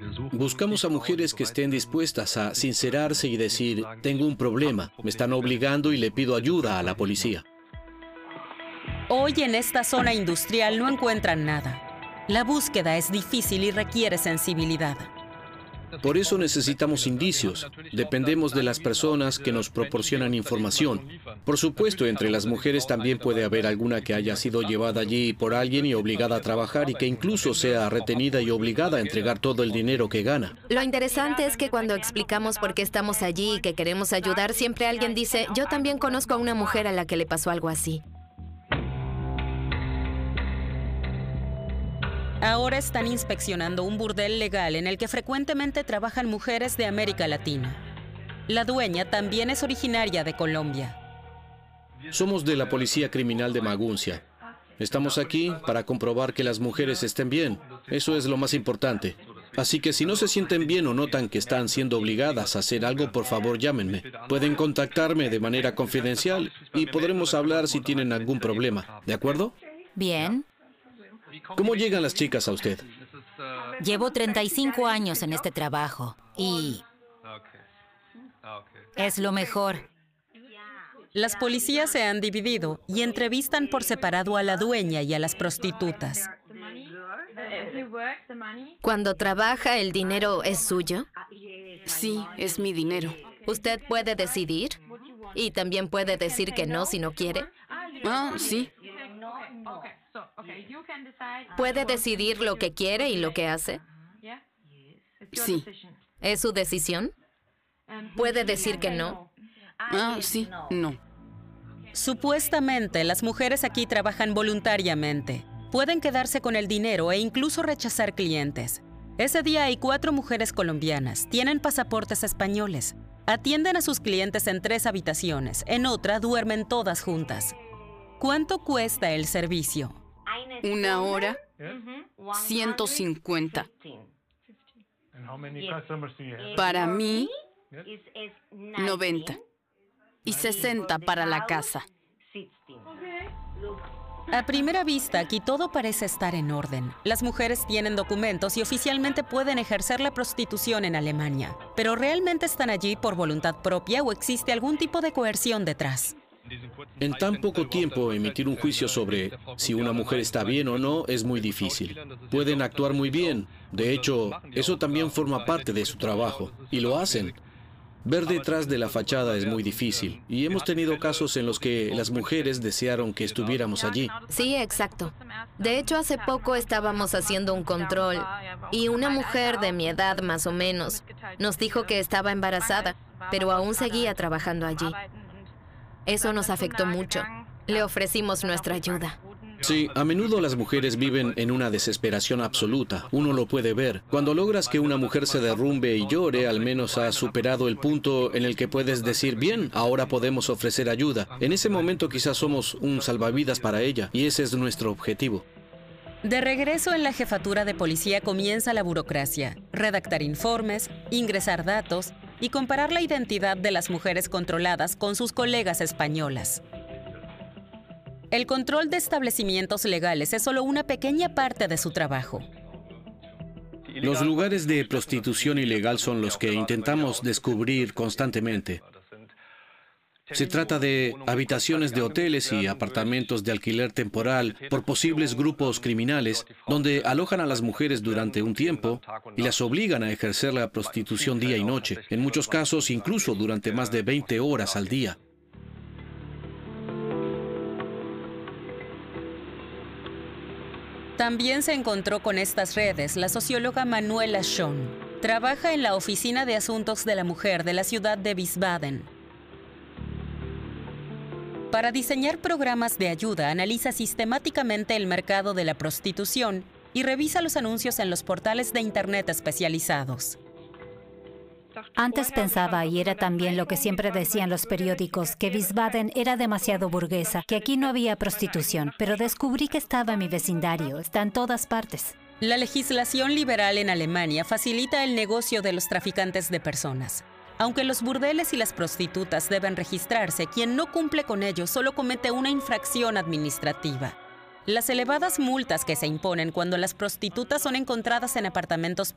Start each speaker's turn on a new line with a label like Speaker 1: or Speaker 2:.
Speaker 1: Buscamos a mujeres que estén dispuestas a sincerarse y decir, tengo un problema, me están obligando y le pido ayuda a la policía.
Speaker 2: Hoy en esta zona industrial no encuentran nada. La búsqueda es difícil y requiere sensibilidad.
Speaker 1: Por eso necesitamos indicios. Dependemos de las personas que nos proporcionan información. Por supuesto, entre las mujeres también puede haber alguna que haya sido llevada allí por alguien y obligada a trabajar y que incluso sea retenida y obligada a entregar todo el dinero que gana.
Speaker 3: Lo interesante es que cuando explicamos por qué estamos allí y que queremos ayudar, siempre alguien dice, yo también conozco a una mujer a la que le pasó algo así.
Speaker 2: Ahora están inspeccionando un burdel legal en el que frecuentemente trabajan mujeres de América Latina. La dueña también es originaria de Colombia.
Speaker 1: Somos de la Policía Criminal de Maguncia. Estamos aquí para comprobar que las mujeres estén bien. Eso es lo más importante. Así que si no se sienten bien o notan que están siendo obligadas a hacer algo, por favor llámenme. Pueden contactarme de manera confidencial y podremos hablar si tienen algún problema. ¿De acuerdo?
Speaker 4: Bien.
Speaker 1: ¿Cómo llegan las chicas a usted?
Speaker 4: Llevo 35 años en este trabajo y es lo mejor.
Speaker 2: Las policías se han dividido y entrevistan por separado a la dueña y a las prostitutas.
Speaker 3: Cuando trabaja, ¿el dinero es suyo?
Speaker 5: Sí, es mi dinero.
Speaker 3: ¿Usted puede decidir? Y también puede decir que no si no quiere.
Speaker 5: Ah, sí.
Speaker 3: ¿Puede decidir lo que quiere y lo que hace?
Speaker 5: Sí.
Speaker 3: ¿Es su decisión? ¿Puede decir que no?
Speaker 5: Ah, sí. No.
Speaker 2: Supuestamente, las mujeres aquí trabajan voluntariamente. Pueden quedarse con el dinero e incluso rechazar clientes. Ese día hay 4 mujeres colombianas. Tienen pasaportes españoles. Atienden a sus clientes en 3 habitaciones. En otra duermen todas juntas. ¿Cuánto cuesta el servicio?
Speaker 5: Una hora, 150. Para mí, 90. Y 60 para la casa.
Speaker 2: A primera vista, aquí todo parece estar en orden. Las mujeres tienen documentos y oficialmente pueden ejercer la prostitución en Alemania. ¿Pero realmente están allí por voluntad propia o existe algún tipo de coerción detrás?
Speaker 1: En tan poco tiempo, emitir un juicio sobre si una mujer está bien o no es muy difícil. Pueden actuar muy bien. De hecho, eso también forma parte de su trabajo. Y lo hacen. Ver detrás de la fachada es muy difícil. Y hemos tenido casos en los que las mujeres desearon que estuviéramos allí.
Speaker 3: Sí, exacto. De hecho, hace poco estábamos haciendo un control y una mujer de mi edad más o menos nos dijo que estaba embarazada, pero aún seguía trabajando allí. Eso nos afectó mucho. Le ofrecimos nuestra ayuda.
Speaker 1: Sí, a menudo las mujeres viven en una desesperación absoluta. Uno lo puede ver. Cuando logras que una mujer se derrumbe y llore, al menos has superado el punto en el que puedes decir, bien, ahora podemos ofrecer ayuda. En ese momento quizás somos un salvavidas para ella, y ese es nuestro objetivo.
Speaker 2: De regreso en la jefatura de policía comienza la burocracia. Redactar informes, ingresar datos y comparar la identidad de las mujeres controladas con sus colegas españolas. El control de establecimientos legales es solo una pequeña parte de su trabajo.
Speaker 1: Los lugares de prostitución ilegal son los que intentamos descubrir constantemente. Se trata de habitaciones de hoteles y apartamentos de alquiler temporal por posibles grupos criminales, donde alojan a las mujeres durante un tiempo y las obligan a ejercer la prostitución día y noche, en muchos casos incluso durante más de 20 horas al día.
Speaker 2: También se encontró con estas redes la socióloga Manuela Schoen. Trabaja en la Oficina de Asuntos de la Mujer de la ciudad de Wiesbaden. Para diseñar programas de ayuda, analiza sistemáticamente el mercado de la prostitución y revisa los anuncios en los portales de Internet especializados.
Speaker 4: Antes pensaba, y era también lo que siempre decían los periódicos, que Wiesbaden era demasiado burguesa, que aquí no había prostitución, pero descubrí que estaba en mi vecindario, está en todas partes.
Speaker 2: La legislación liberal en Alemania facilita el negocio de los traficantes de personas. Aunque los burdeles y las prostitutas deben registrarse, quien no cumple con ello solo comete una infracción administrativa. Las elevadas multas que se imponen cuando las prostitutas son encontradas en apartamentos